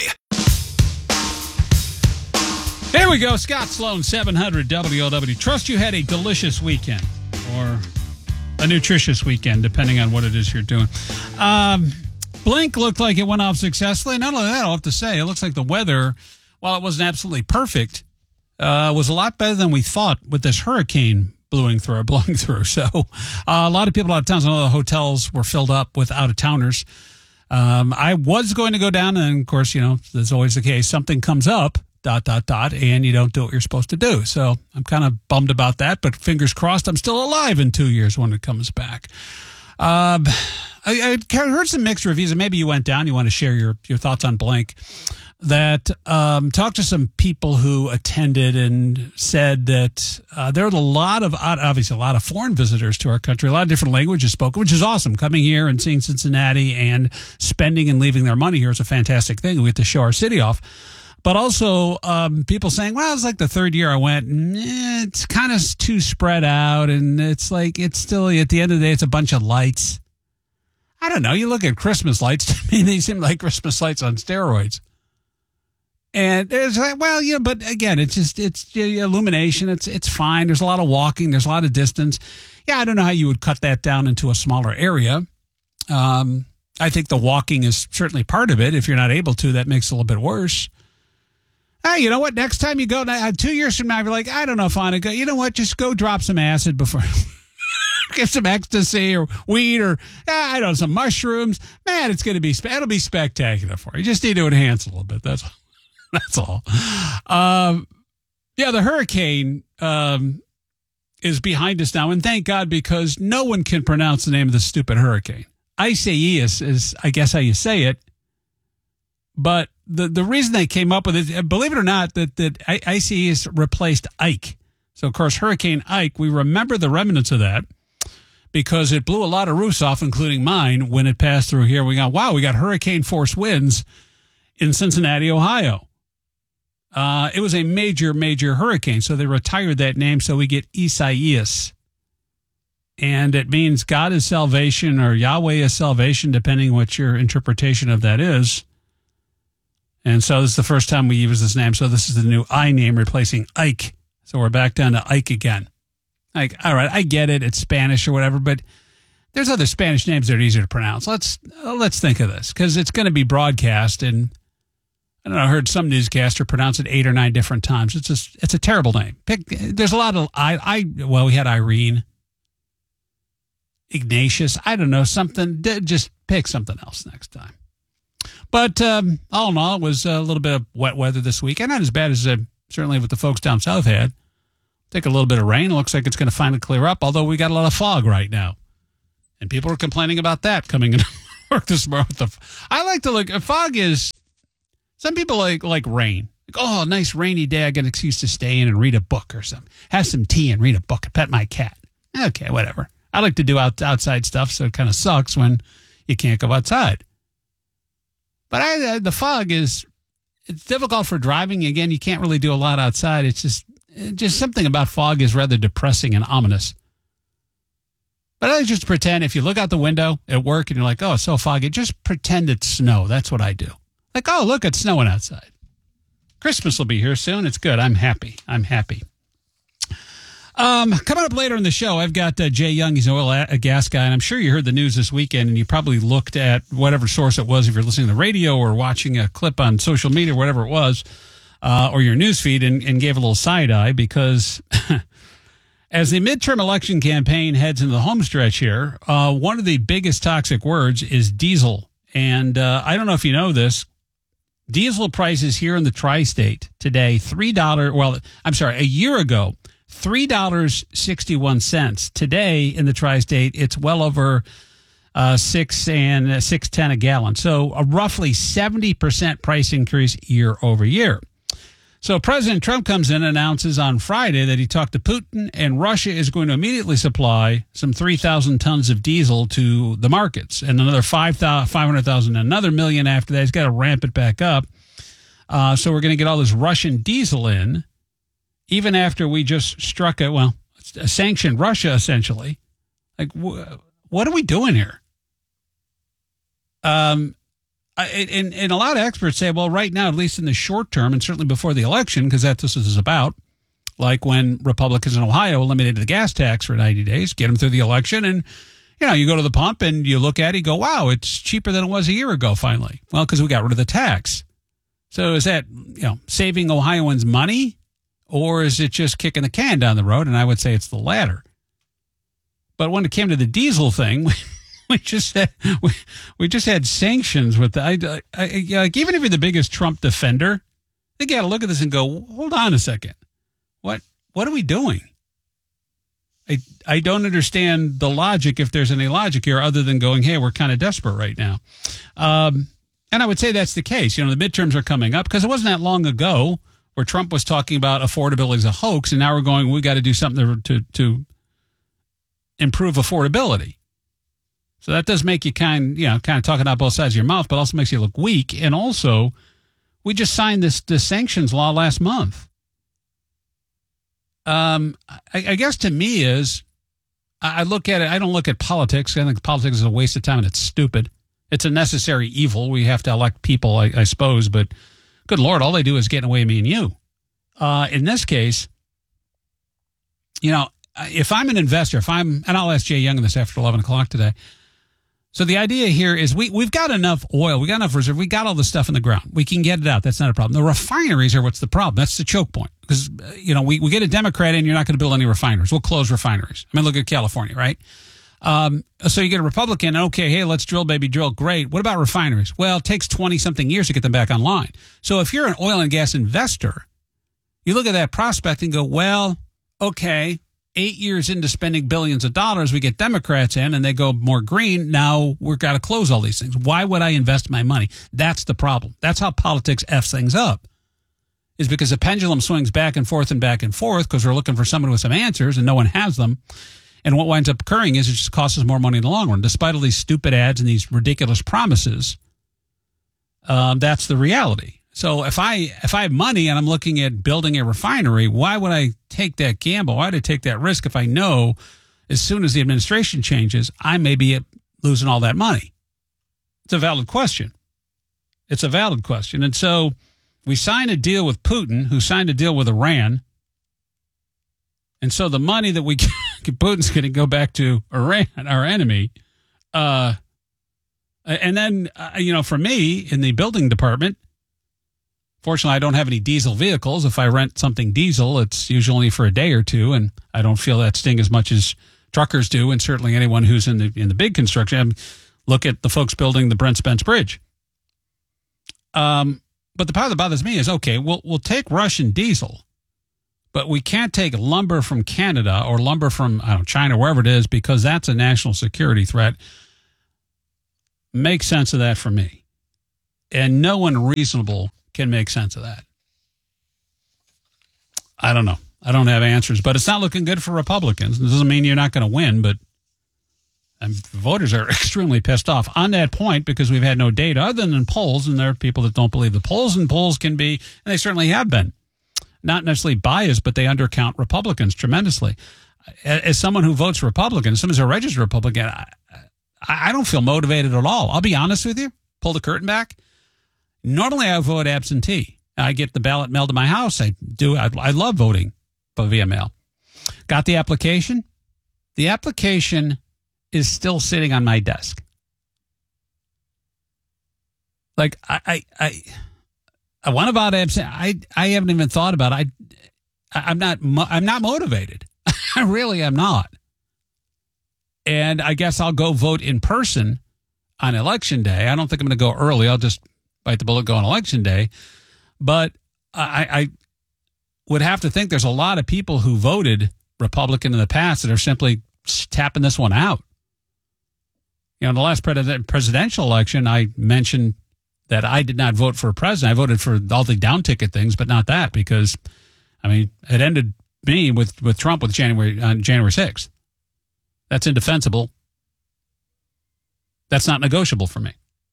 There we go. Scott Sloan, seven hundred W L W. Trust you had a delicious weekend or a nutritious weekend, depending on what it is you're doing. Um, Blink looked like it went off successfully. Not only that, I'll have to say, it looks like the weather, while it wasn't absolutely perfect, uh, was a lot better than we thought with this hurricane blowing through. Blowing through. So uh, a lot of people out of town, some of the hotels were filled up with out-of-towners. Um, I was going to go down, and of course, you know, there's always the case. Something comes up. dot, dot, dot, and you don't do what you're supposed to do. So I'm kind of bummed about that, but fingers crossed I'm still alive in two years when it comes back. Um, I, I heard some mixed reviews, and maybe you went down, you want to share your, your thoughts on Blink, that um, talked to some people who attended and said that uh, there are a lot of, obviously a lot of foreign visitors to our country, a lot of different languages spoken, which is awesome. Coming here and seeing Cincinnati and spending and leaving their money here is a fantastic thing. We get to show our city off. But also um, people saying, well, it's like the third year I went, and eh, it's kind of too spread out. And it's like, it's still, at the end of the day, it's a bunch of lights. I don't know. You look at Christmas lights, to me, they seem like Christmas lights on steroids. And it's like, well, yeah, but again, it's just, it's illumination. It's, it's fine. There's a lot of walking. There's a lot of distance. Yeah, I don't know how you would cut that down into a smaller area. Um, I think the walking is certainly part of it. If you're not able to, that makes it a little bit worse. Hey, you know what? Next time you go, two years from now, you're like, I don't know if I want to go. You know what? Just go drop some acid before. Get some ecstasy or weed or, I don't know, some mushrooms. Man, it's going to be, it'll be spectacular for you. You just need to enhance a little bit. That's, that's all. Um, yeah, the hurricane um, is behind us now. And thank God, because no one can pronounce the name of the stupid hurricane. Isaias is, I guess, how you say it. But the, the reason they came up with it, believe it or not, that, that Isaias replaced Ike. So, of course, Hurricane Ike, we remember the remnants of that because it blew a lot of roofs off, including mine, when it passed through here. We got, wow, we got hurricane force winds in Cincinnati, Ohio. Uh, it was a major, major hurricane. So they retired that name. So we get Isaias. And it means God is salvation or Yahweh is salvation, depending what your interpretation of that is. And so this is the first time we use this name. So this is the new I name replacing Ike. So we're back down to Ike again. Like, all right, I get it. It's Spanish or whatever, but there's other Spanish names that are easier to pronounce. Let's uh, let's think of this because it's going to be broadcast. And I don't know, I heard some newscaster pronounce it eight or nine different times. It's just, it's a terrible name. Pick, there's a lot of, I, I, well, we had Irene. Ignatius. I don't know, something. Just pick something else next time. But um, all in all, it was a little bit of wet weather this weekend. Not as bad as uh, certainly what the folks down south had. Take a little bit of rain. It looks like it's going to finally clear up, although we got a lot of fog right now. And people are complaining about that coming into work this morning. With the, I like to look, fog is, some people like, like rain. Like, oh, nice rainy day. I got an excuse to stay in and read a book or something. Have some tea and read a book and pet my cat. Okay, whatever. I like to do out, outside stuff, so it kind of sucks when you can't go outside. But I, uh, the fog is, it's difficult for driving. Again, you can't really do a lot outside. It's just, just something about fog is rather depressing and ominous. But I just pretend if you look out the window at work and you're like, oh, it's so foggy, just pretend it's snow. That's what I do. Like, oh, look, it's snowing outside. Christmas will be here soon. It's good. I'm happy. I'm happy. Um, coming up later in the show, I've got uh, Jay Young. He's an oil a gas guy, and I'm sure you heard the news this weekend, and you probably looked at whatever source it was, if you're listening to the radio or watching a clip on social media, whatever it was, uh, or your news feed, and, and gave a little side eye because as the midterm election campaign heads into the home stretch here, uh, one of the biggest toxic words is diesel. And uh, I don't know if you know this. Diesel prices here in the tri-state today, three dollars, well, I'm sorry, a year ago, three dollars and sixty-one cents. Today in the tri-state, it's well over uh, six and uh, six ten a gallon. So a roughly seventy percent price increase year over year. So President Trump comes in and announces on Friday that he talked to Putin and Russia is going to immediately supply some three thousand tons of diesel to the markets and another five hundred thousand, another million after that. He's got to ramp it back up. Uh, so we're going to get all this Russian diesel in, even after we just struck a, well, sanctioned Russia essentially. Like, wh- what are we doing here? Um, I, and, and a lot of experts say, well, right now, at least in the short term, and certainly before the election, because that's what this is about, like when Republicans in Ohio eliminated the gas tax for ninety days, get them through the election, and, you know, you go to the pump and you look at it, you go, wow, it's cheaper than it was a year ago, finally. Well, because we got rid of the tax. So is that, you know, saving Ohioans money, or is it just kicking the can down the road? And I would say it's the latter. But when it came to the diesel thing, we just had, we, we just had sanctions with the, I, I, like, even if you're the biggest Trump defender, they got to look at this and go, hold on a second. What, what are we doing? I, I don't understand the logic, if there's any logic here, other than going, hey, we're kind of desperate right now. Um, and I would say that's the case. You know, the midterms are coming up, because it wasn't that long ago where Trump was talking about affordability as a hoax, and now we're going, we got to do something to, to, to improve affordability. So that does make you kind, you know, kind of talking out both sides of your mouth, but also makes you look weak. And also, we just signed this, this sanctions law last month. Um, I, I guess to me is, I look at it, I don't look at politics. I think politics is a waste of time and it's stupid. It's a necessary evil. We have to elect people, I, I suppose, but good Lord, all they do is get away me and you. Uh, in this case, you know, if I'm an investor, if I'm, and I'll ask Jay Young this after eleven o'clock today. So the idea here is we, we've got enough oil. We got enough reserve. We got all the stuff in the ground. We can get it out. That's not a problem. The refineries are what's the problem. That's the choke point. Because, uh, you know, we, we get a Democrat in, you're not going to build any refineries. We'll close refineries. I mean, look at California, right? Um, so you get a Republican, okay, hey, let's drill, baby, drill. Great. What about refineries? Well, it takes twenty-something years to get them back online. So if you're an oil and gas investor, you look at that prospect and go, well, okay, eight years into spending billions of dollars, we get Democrats in and they go more green. Now we've got to close all these things. Why would I invest my money? That's the problem. That's how politics F's things up, is because the pendulum swings back and forth and back and forth because we're looking for someone with some answers and no one has them. And what winds up occurring is it just costs us more money in the long run. Despite all these stupid ads and these ridiculous promises, um, that's the reality. So if I if I have money and I'm looking at building a refinery, why would I take that gamble? Why would I take that risk if I know as soon as the administration changes, I may be losing all that money? It's a valid question. It's a valid question. And so we signed a deal with Putin, who signed a deal with Iran. And so the money that we get, Putin's going to go back to Iran, our enemy. Uh, and then, uh, you know, for me in the building department, fortunately, I don't have any diesel vehicles. If I rent something diesel, it's usually only for a day or two, and I don't feel that sting as much as truckers do, and certainly anyone who's in the in the big construction. Look at the folks building the Brent Spence Bridge. Um, but the part that bothers me is, okay, we'll we'll take Russian diesel, but we can't take lumber from Canada or lumber from I don't know, China, wherever it is, because that's a national security threat. Make sense of that for me. And no one reasonable can make sense of that. I don't know. I don't have answers, but it's not looking good for Republicans. It doesn't mean you're not going to win, but um, voters are extremely pissed off on that point because we've had no data other than polls, and there are people that don't believe the polls, and polls can be, and they certainly have been, not necessarily biased, but they undercount Republicans tremendously. As someone who votes Republican, someone who's a registered Republican, I, I don't feel motivated at all. I'll be honest with you. Pull the curtain back. Normally, I vote absentee. I get the ballot mailed to my house. I do. I, I love voting via mail. Got the application. The application is still sitting on my desk. Like I, I, I, I want to vote absent. I, I haven't even thought about it. I, I'm not. I'm not motivated. I really am not. And I guess I'll go vote in person on election day. I don't think I'm going to go early. I'll just bite the bullet, go on election day. But I, I would have to think there's a lot of people who voted Republican in the past that are simply tapping this one out. You know, in the last pres- presidential election, I mentioned that I did not vote for a president. I voted for all the down ticket things, but not that because, I mean, it ended me with, with Trump with January on January sixth. That's indefensible. That's not negotiable for me.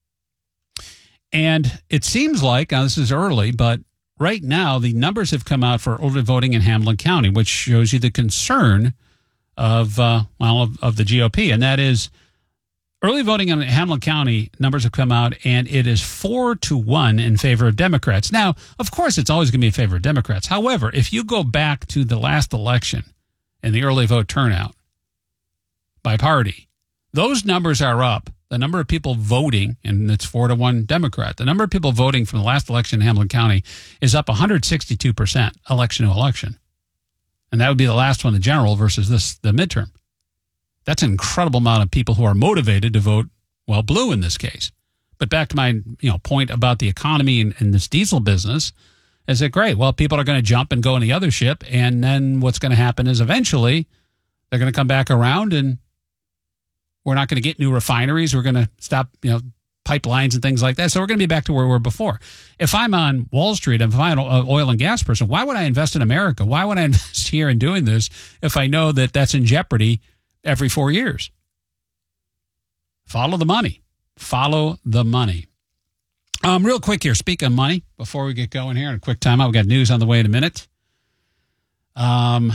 And it seems like, now this is early, but right now the numbers have come out for early voting in Hamilton County, which shows you the concern of, uh, well, of, of the G O P. And that is early voting in Hamilton County numbers have come out, and it is four to one in favor of Democrats. Now, of course, it's always going to be in favor of Democrats. However, if you go back to the last election and the early vote turnout by party, those numbers are up. The number of people voting, and it's four to one Democrat, the number of people voting from the last election in Hamilton County is up one hundred sixty-two percent election to election. And that would be the last one, the general versus this, the midterm. That's an incredible amount of people who are motivated to vote, well, blue in this case. But back to my you know point about the economy and, and this diesel business, is that great? Well, people are going to jump and go in the other ship, and then what's going to happen is eventually they're going to come back around, and we're not going to get new refineries. We're going to stop, you know, pipelines and things like that. So we're going to be back to where we were before. If I'm on Wall Street, if I'm an oil and gas person, why would I invest in America? Why would I invest here in doing this if I know that that's in jeopardy every four years? Follow the money. Follow the money. Um, real quick here, speak of money, before we get going here, in a quick timeout. We've got news on the way in a minute. Um...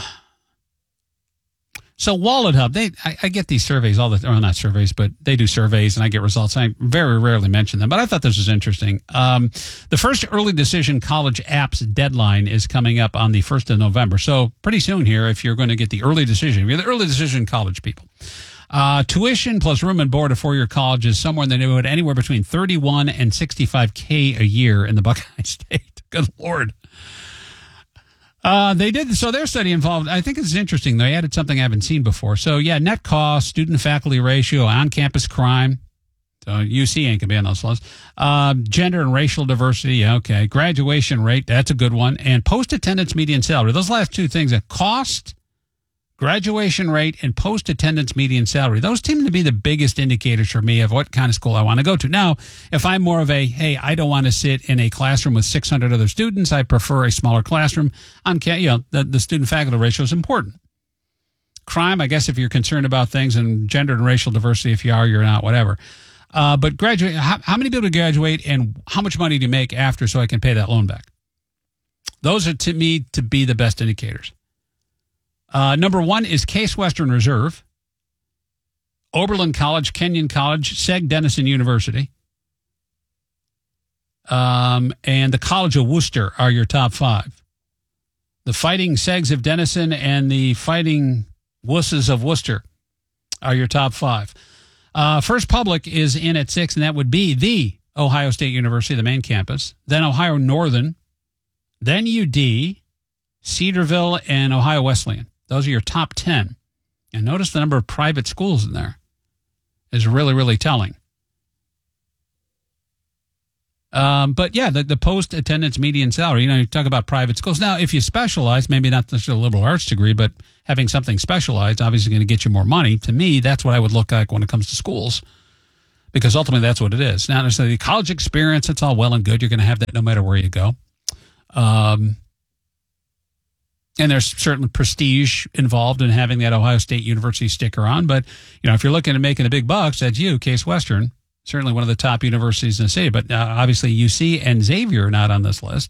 So Wallet Hub, they I, I get these surveys all the time, well, not surveys, but they do surveys and I get results. I very rarely mention them, but I thought this was interesting. Um, the first early decision college apps deadline is coming up on the first of November. So pretty soon here, if you're going to get the early decision, if you're the early decision college people. Uh, tuition plus room and board at four-year college is somewhere in the neighborhood, anywhere between thirty-one and sixty-five K a year in the Buckeye State. Good Lord. Uh, they did, so their study involved, I think it's interesting, they added something I haven't seen before. So, yeah, net cost, student-faculty ratio, on-campus crime. So U C ain't going to be on those lists. Uh, gender and racial diversity, okay. Graduation rate, that's a good one. And post-attendance median salary. Those last two things, uh, cost, graduation rate, and post-attendance median salary. Those seem to be the biggest indicators for me of what kind of school I want to go to. Now, if I'm more of a, hey, I don't want to sit in a classroom with six hundred other students, I prefer a smaller classroom, on, you know, the, the student-faculty ratio is important. Crime, I guess if you're concerned about things, and gender and racial diversity, if you are, you're not, whatever. Uh, but graduate, how, how many people graduate, and how much money do you make after so I can pay that loan back? Those are, to me, to be the best indicators. Uh, number one is Case Western Reserve, Oberlin College, Kenyon College, Seg Denison University, um, and the College of Worcester are your top five. The Fighting Segs of Denison and the Fighting Wusses of Worcester are your top five. Uh, First Public is in at six, and that would be the Ohio State University, the main campus, then Ohio Northern, then U D, Cedarville, and Ohio Wesleyan. Those are your top ten. And notice the number of private schools in there is really, really telling. Um, but yeah, the, the post-attendance median salary, you know, you talk about private schools. Now, if you specialize, maybe not necessarily a liberal arts degree, but having something specialized, obviously going to get you more money. To me, that's what I would look like when it comes to schools, because ultimately that's what it is. Now, there's the college experience. It's all well and good. You're going to have that no matter where you go. Um, and there's certainly prestige involved in having that Ohio State University sticker on. But, you know, if you're looking at making a big bucks, that's you, Case Western. Certainly one of the top universities in the city, but uh, obviously U C and Xavier are not on this list,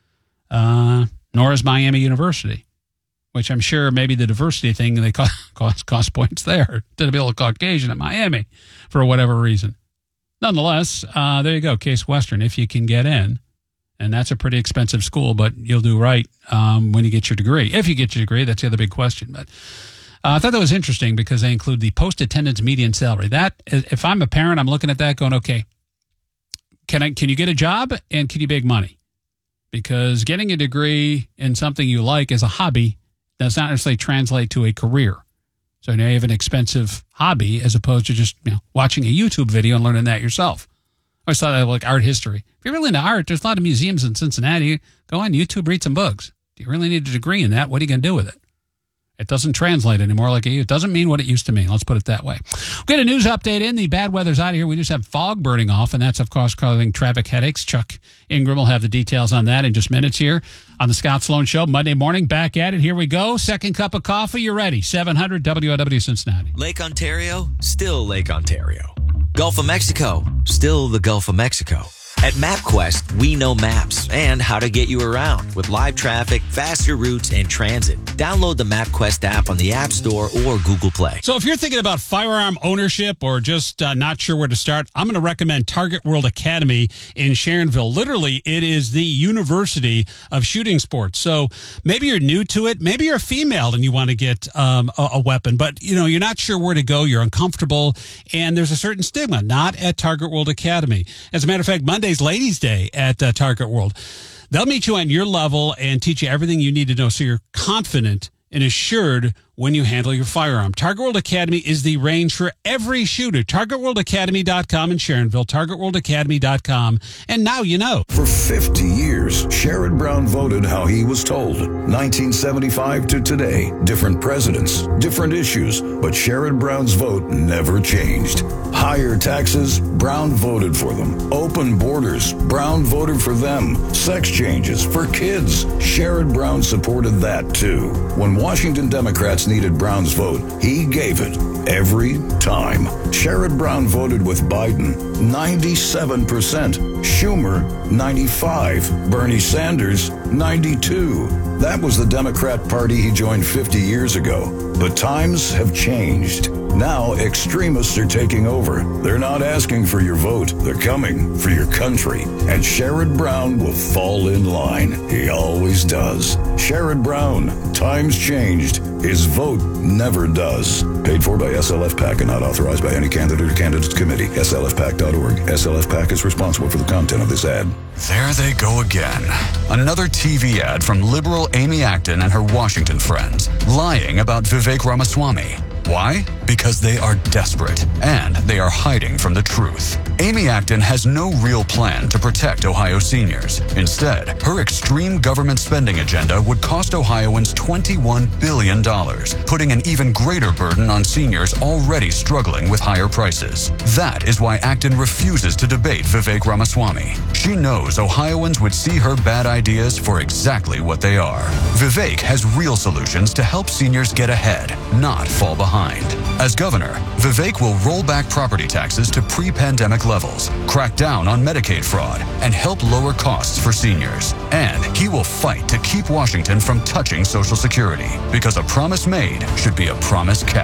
uh, nor is Miami University, which I'm sure maybe the diversity thing, they cost, cost, cost points there to be able to Caucasian at Miami for whatever reason. Nonetheless, uh, there you go, Case Western, if you can get in. And that's a pretty expensive school, but you'll do right um, when you get your degree. If you get your degree, that's the other big question. But Uh, I thought that was interesting because they include the post-attendance median salary. That, if I'm a parent, I'm looking at that going, okay, can I can you get a job and can you make money? Because getting a degree in something you like as a hobby does not necessarily translate to a career. So now you have an expensive hobby as opposed to just, you know, watching a YouTube video and learning that yourself. I always thought that like art history. If you're really into art, there's a lot of museums in Cincinnati. Go on YouTube, read some books. Do you really need a degree in that? What are you going to do with it? It doesn't translate anymore like it, it doesn't mean what it used to mean. Let's put it that way. We'll get a news update in. The bad weather's out of here. We just have fog burning off, and that's, of course, causing traffic headaches. Chuck Ingram will have the details on that in just minutes here on the Scott Sloan Show. Monday morning, back at it. Here we go. Second cup of coffee. You're ready. seven hundred W L W Cincinnati. Lake Ontario, still Lake Ontario. Gulf of Mexico, still the Gulf of Mexico. At MapQuest, we know maps and how to get you around with live traffic, faster routes, and transit. Download the MapQuest app on the App Store or Google Play. So if you're thinking about firearm ownership or just uh, not sure where to start, I'm going to recommend Target World Academy in Sharonville. Literally, it is the university of shooting sports. So maybe you're new to it. Maybe you're a female and you want to get um, a, a weapon, but you know you're not sure where to go. You're uncomfortable, and there's a certain stigma. Not at Target World Academy. As a matter of fact, Monday's Ladies' Day at uh, Target World. They'll meet you on your level and teach you everything you need to know so you're confident and assured when you handle your firearm. Target World Academy is the range for every shooter. Target World Academy dot com in Sharonville, Target World Academy dot com, and now you know. For fifty years, Sherrod Brown voted how he was told. nineteen seventy-five to today, different presidents, different issues, but Sherrod Brown's vote never changed. Higher taxes, Brown voted for them. Open borders, Brown voted for them. Sex changes for kids, Sherrod Brown supported that too. When Washington Democrats needed Brown's vote, he gave it every time. Sherrod Brown voted with Biden, ninety-seven percent. Schumer, ninety-five. Bernie Sanders, ninety-two. That was the Democrat Party he joined fifty years ago. But times have changed. Now extremists are taking over. They're not asking for your vote. They're coming for your country. And Sherrod Brown will fall in line. He always does. Sherrod Brown, times changed. His vote never does. Paid for by S L F PAC and not authorized by any candidate or candidates committee. S L F PAC dot org. S L F PAC is responsible for the content of this ad. There they go again. Another T V ad from liberal Amy Acton and her Washington friends, lying about Vivek Ramaswamy. Why? Because they are desperate, and they are hiding from the truth. Amy Acton has no real plan to protect Ohio seniors. Instead, her extreme government spending agenda would cost Ohioans twenty-one billion dollars, putting an even greater burden on seniors already struggling with higher prices. That is why Acton refuses to debate Vivek Ramaswamy. She knows Ohioans would see her bad ideas for exactly what they are. Vivek has real solutions to help seniors get ahead, not fall behind. As governor, Vivek will roll back property taxes to pre-pandemic levels, crack down on Medicaid fraud, and help lower costs for seniors. And he will fight to keep Washington from touching Social Security, because a promise made should be a promise kept.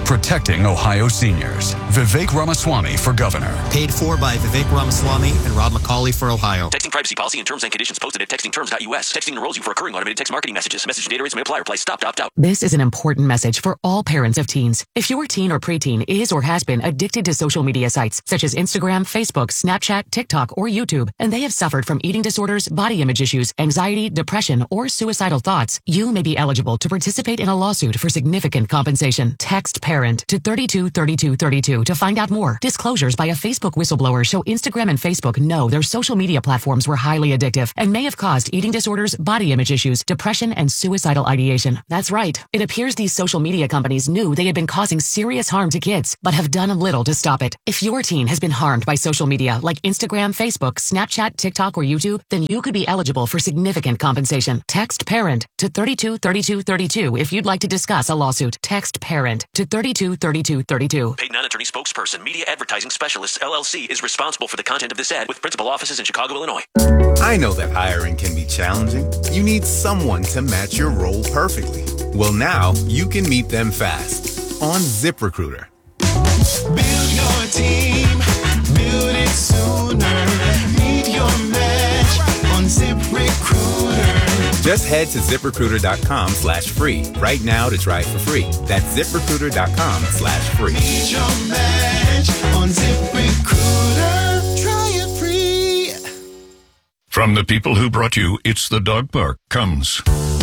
protecting Ohio seniors. Vivek Ramaswamy for governor. Paid for by Vivek Ramaswamy and Rob McCauley for Ohio. Texting privacy policy and terms and conditions posted at texting terms dot U S. Texting enrolls you for recurring automated text marketing messages. Message data rates may apply. Reply stop, opt out. This is an important message for all parents of teens. If your teen or preteen is or has been addicted to social media sites such as Instagram, Facebook, Snapchat, TikTok, or YouTube, and they have suffered from eating disorders, body image issues, anxiety, depression, or suicidal thoughts, you may be eligible to participate in a lawsuit for significant compensation. Text PARENT to thirty-two thirty-two thirty-two to find out more. Disclosures by a Facebook whistleblower show Instagram and Facebook know their social media platforms were highly addictive and may have caused eating disorders, body image issues, depression, and suicidal ideation. That's right. It appears these social media companies knew they had been causing serious harm to kids, but have done little to stop it. If your teen has been harmed by social media like Instagram, Facebook, Snapchat, TikTok, or YouTube, then you could be eligible for significant compensation. Text PARENT to thirty-two thirty-two thirty-two if you'd like to discuss a lawsuit. Text PARENT to thirty-two thirty-two thirty-two. Paid non-attorney spokesperson, Media Advertising Specialists, L L C, is responsible for the content of this ad with principal offices in Chicago, Illinois. I know that hiring can be challenging. You need someone to match your role perfectly. Well, now you can meet them fast on ZipRecruiter. Build your team, build it sooner. Meet your match on ZipRecruiter. Just head to ZipRecruiter.com slash free right now to try it for free. That's ZipRecruiter.com slash free. Meet your match on ZipRecruiter. Try it free. From the people who brought you It's the Dog Park comes